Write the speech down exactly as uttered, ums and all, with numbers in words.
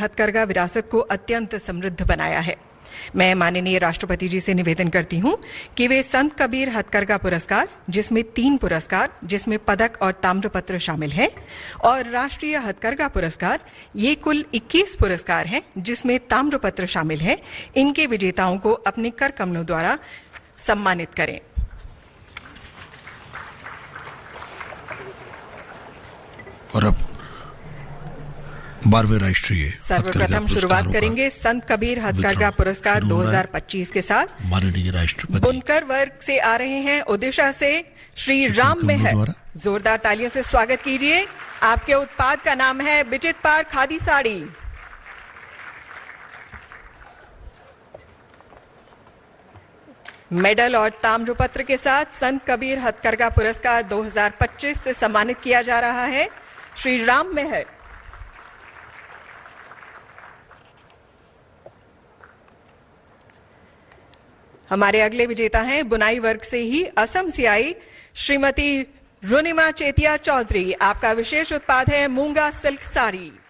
हथकरघा विरासत को अत्यंत समृद्ध बनाया है। मैं माननीय राष्ट्रपति जी से निवेदन करती हूं कि वे संत कबीर हथकरघा पुरस्कार, जिसमें तीन पुरस्कार, जिसमें पदक और ताम्रपत्र शामिल हैं, और राष्ट्रीय हथकरघा पुरस्कार, ये कुल इक्कीस पुरस्कार हैं जिसमें ताम्रपत्र शामिल हैं, इनके विजेताओं को अपने कर कमलों द्वारा सम्मानित करें। और अब बारहवें राष्ट्रीय सर्वप्रथम शुरुआत करेंगे संत कबीर हथकरघा पुरस्कार दो हज़ार पच्चीस के साथ। माननीय राष्ट्रपति बुनकर वर्ग से आ रहे हैं ओडिशा से श्री राम मेहर। जोरदार तालियों से स्वागत कीजिए। आपके उत्पाद का नाम है बिचित पार खादी साड़ी। मेडल और ताम्रपत्र के साथ संत कबीर हथकरघा पुरस्कार दो हज़ार पच्चीस से सम्मानित किया जा रहा है श्री राम मेहर। हमारे अगले विजेता हैं बुनाई वर्ग से ही असम से आई श्रीमती रुनिमा चेतिया चौधरी। आपका विशेष उत्पाद है मूंगा सिल्क साड़ी।